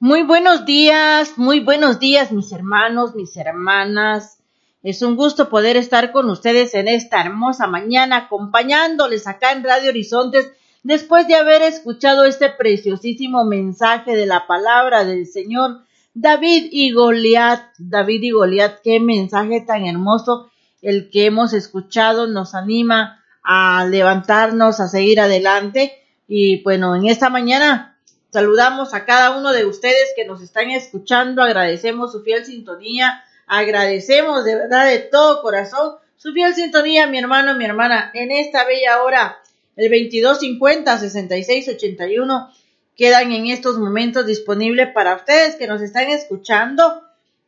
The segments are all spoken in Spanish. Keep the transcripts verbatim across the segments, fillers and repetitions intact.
Muy buenos días, muy buenos días, mis hermanos, mis hermanas. Es un gusto poder estar con ustedes en esta hermosa mañana, acompañándoles acá en Radio Horizontes, después de haber escuchado este preciosísimo mensaje de la palabra del Señor. David y Goliat, David y Goliat, qué mensaje tan hermoso el que hemos escuchado, nos anima a levantarnos, a seguir adelante. Y bueno, en esta mañana saludamos a cada uno de ustedes que nos están escuchando, agradecemos su fiel sintonía, agradecemos de verdad de todo corazón su fiel sintonía, mi hermano, mi hermana, en esta bella hora, el veintidós cincuenta, sesenta y seis ochenta y uno, quedan en estos momentos disponibles para ustedes que nos están escuchando,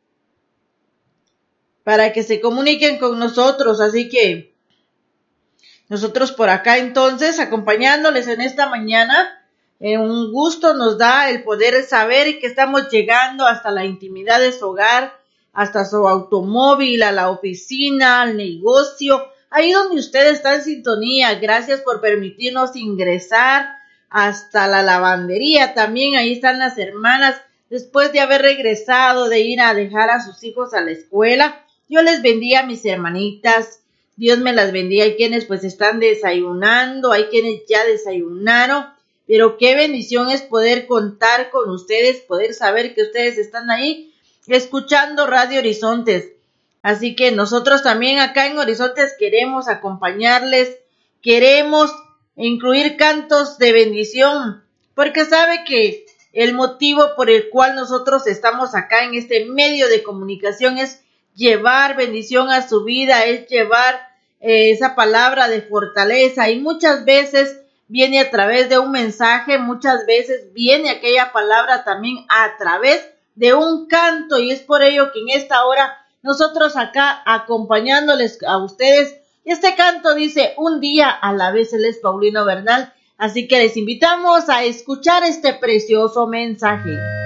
para que se comuniquen con nosotros, así que nosotros por acá entonces, acompañándoles en esta mañana. Eh, un gusto nos da el poder saber que estamos llegando hasta la intimidad de su hogar, hasta su automóvil, a la oficina, al negocio, ahí donde usted está en sintonía. Gracias por permitirnos ingresar hasta la lavandería. También ahí están las hermanas, después de haber regresado, de ir a dejar a sus hijos a la escuela. Dios les bendiga, mis hermanitas. Dios me las bendiga. Hay quienes pues están desayunando, hay quienes ya desayunaron. Pero qué bendición es poder contar con ustedes, poder saber que ustedes están ahí escuchando Radio Horizontes. Así que nosotros también acá en Horizontes queremos acompañarles, queremos incluir cantos de bendición, porque sabe que el motivo por el cual nosotros estamos acá en este medio de comunicación es llevar bendición a su vida, es llevar eh, esa palabra de fortaleza, y muchas veces viene a través de un mensaje, muchas veces viene aquella palabra también a través de un canto, y es por ello que en esta hora nosotros acá acompañándoles a ustedes, este canto dice un día a la vez. Él es Paulino Bernal, así que les invitamos a escuchar este precioso mensaje.